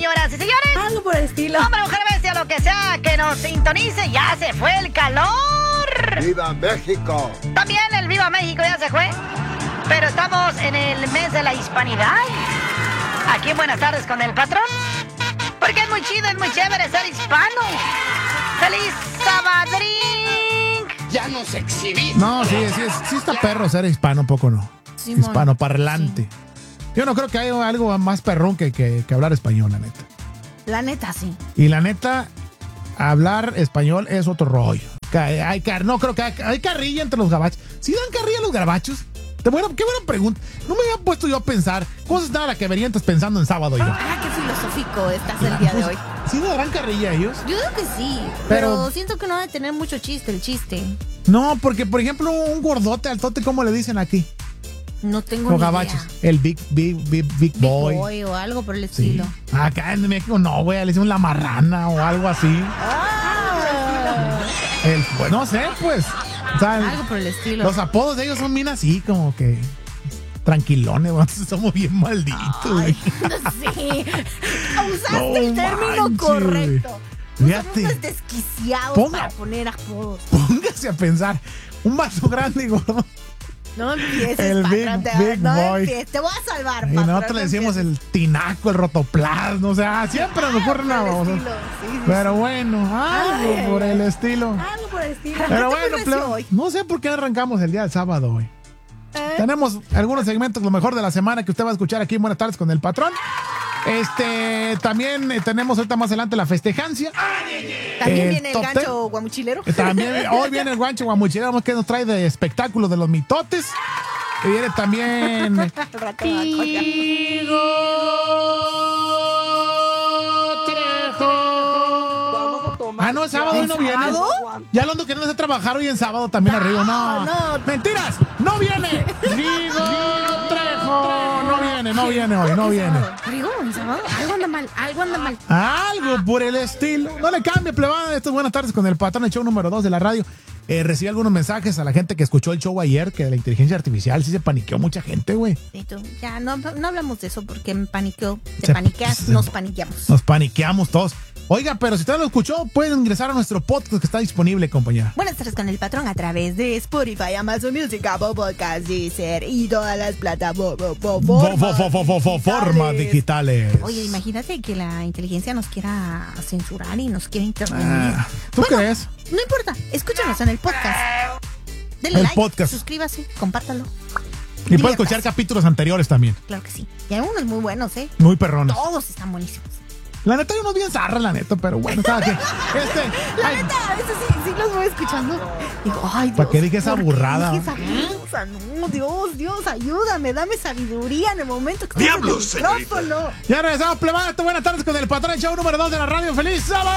señoras y señores. Algo por el estilo. Hombre, mujer, bestia, lo que sea que nos sintonice, ya se fue el calor. ¡Viva México! También el Viva México ya se fue. Pero estamos en el mes de la hispanidad. Aquí en Buenas Tardes con el Patrón. Porque es muy chido, es muy chévere ser hispano. ¡Feliz Sabadrín! Ya nos exhibí. No, sí está perro ser hispano, un poco no. Sí, Hispano parlante. Sí. Yo no creo que haya algo más perrón que hablar español, la neta. La neta, sí. Y la neta, hablar español es otro rollo. No creo que hay carrilla entre los gabachos. ¿Sí dan carrilla los gabachos? Qué buena pregunta. No me había puesto yo a pensar. Cosas nada que verían pensando en sábado yo. Qué filosófico estás el día de hoy. ¿Sí no darán carrilla ellos? Yo creo que sí, pero siento que no debe tener mucho chiste el chiste. No, porque por ejemplo un gordote altote, ¿cómo le dicen aquí? No tengo los ni gabachos. idea. El big boy. Boy o algo por el estilo. Sí. Acá en México no, güey, le decimos la marrana o algo así. No sé, pues. O sea, algo por el estilo. Los apodos de ellos son bien así, como que tranquilones, güey. Somos bien malditos, güey. Sí. Usaste el término correcto. Fíjate. Somos desquiciados para poner apodos. Póngase a pensar. Un vaso grande y gordo. No empieces, el patrón, big boy. Empieces, te voy a salvar, y patrón. nosotros le decimos el tinaco, el rotoplasma, o sea, siempre nos ocurre una voz. Pero bueno, algo por el estilo. Algo por el estilo. Pero bueno, no sé por qué arrancamos el día del sábado hoy. Tenemos algunos segmentos, lo mejor de la semana que usted va a escuchar aquí en Buenas Tardes con el Patrón. También tenemos ahorita más adelante la festejancia. También viene el gancho guamuchilero. También hoy viene el gancho guamuchilero, vamos que nos trae de espectáculo de los mitotes. Y viene también no, el sábado hoy no viene. Ya lo ando queriendo hacer trabajar hoy en sábado también arriba. No. Mentiras, no viene. Rigo Trejo. No viene hoy, no viene. Rigo, en sábado, algo anda mal. Algo por el estilo. No le cambie, plebada. Esto es Buenas Tardes con el Patrón, el show número 2 de la radio. Recibí algunos mensajes a la gente que escuchó el show ayer, que de la inteligencia artificial sí se paniqueó mucha gente, güey. Sí, ya no hablamos de eso porque me paniqueó. Te paniqueas, nos paniqueamos. Nos paniqueamos todos. Oiga, pero si usted lo escuchó, pueden ingresar a nuestro podcast que está disponible, compañera. Buenas tardes con el Patrón a través de Spotify, Amazon Music, Apple Podcast, Deezer y todas las plataformas digitales. Oye, imagínate que la inteligencia nos quiera censurar y nos quiera intervenir. ¿Tú crees? No importa, escúchanos en el podcast. Denle like, podcast. Suscríbase, compártalo. Y puede escuchar capítulos anteriores también. Claro que sí. Y hay unos muy buenos, Muy perrones. Todos están buenísimos. La neta, yo no bien zarra, la neta, pero bueno, cada quien. La neta, a veces sí los voy escuchando. Digo, ay, Dios. ¿Para qué dije esa burrada? No, Dios, ayúdame, dame sabiduría en el momento que ¡Diablos, micrófono. Ya regresamos, plebada. Buenas tardes con el Patrón, show número 2 de la radio. ¡Feliz sábado!